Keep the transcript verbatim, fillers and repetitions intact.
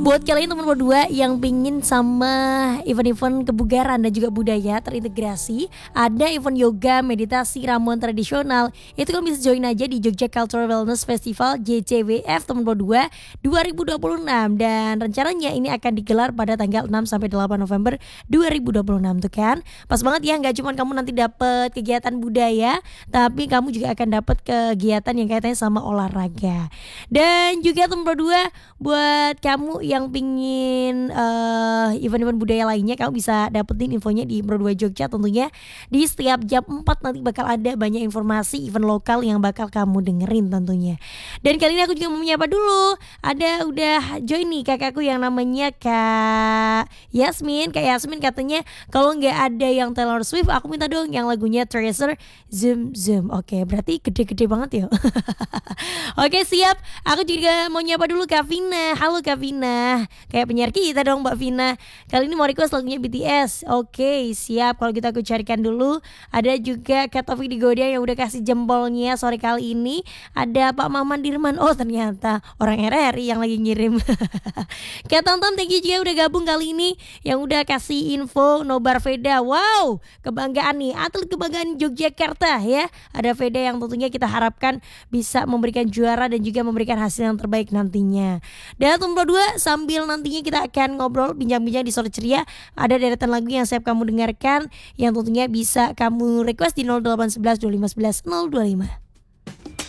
Buat kalian teman berdua yang pingin sama event-event kebugaran dan juga budaya terintegrasi, ada event yoga, meditasi, ramuan tradisional. Itu kalian bisa join aja di Jogja Cultural Wellness Festival J C W F teman berdua dua ribu dua puluh enam, dan rencananya ini akan digelar pada tanggal enam sampai delapan November dua ribu dua puluh enam tuh kan. Pas banget ya, nggak cuma kamu nanti dapat kegiatan budaya, tapi kamu juga akan dapat kegiatan yang kaitannya sama olahraga. Dan juga teman berdua, buat kamu yang pingin uh, event-event budaya lainnya, kamu bisa dapetin infonya di Pro dua Jogja tentunya. Di setiap jam empat nanti bakal ada banyak informasi event lokal yang bakal kamu dengerin tentunya. Dan kali ini aku juga mau menyapa dulu, ada udah join nih kakakku yang namanya Kak Yasmin. Kak Yasmin katanya kalau nggak ada yang Taylor Swift, aku minta dong yang lagunya Treasure Zoom Zoom. Oke, berarti gede-gede banget ya. Oke, siap. Aku juga mau nyapa dulu Kak Vina. Halo Kak Vina, kayak penyiar kita dong Mbak Vina. Kali ini mau request lagunya B T S. Oke, siap. Kalau kita aku carikan dulu. Ada juga Kak Taufik di Godia yang udah kasih jempolnya sore kali ini. Ada Pak Maman Dirman. Oh, ternyata orang R R I yang lagi ngirim. Kak Tom, thank you juga udah gabung kali ini, yang udah kasih info nobar Veda. Wow, kebanggaan nih, atlet kebanggaan Yogyakarta ya. Ada Veda yang tentunya kita harapkan bisa memberikan juara dan juga memberikan hasil yang terbaik nantinya. Dan teman dua, sambil nantinya kita akan ngobrol bincang-bincang di Sore Ceria, ada deretan lagu yang siap kamu dengarkan yang tentunya bisa kamu request di nol delapan satu satu dua lima satu satu nol dua lima.